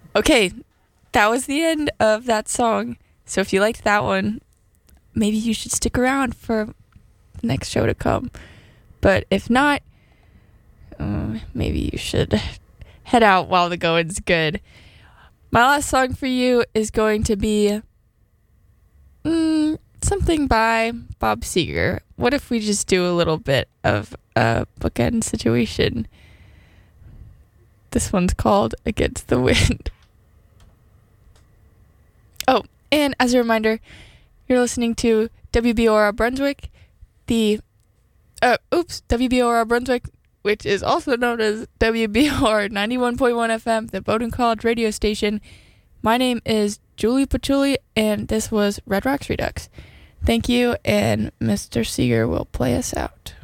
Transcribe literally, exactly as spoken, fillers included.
Okay, that was the end of that song. So if you liked that one, maybe you should stick around for the next show to come. But if not, uh, maybe you should head out while the going's good. My last song for you is going to be mm, something by Bob Seger. What if we just do a little bit of a bookend situation? This one's called Against the Wind. Oh, and as a reminder, you're listening to W B O R Brunswick, the, uh, oops, W B O R Brunswick, which is also known as W B O R ninety-one point one F M, the Bowdoin College radio station. My name is Julie Patchouli, and this was Red Rocks Redux. Thank you, and Mister Seeger will play us out.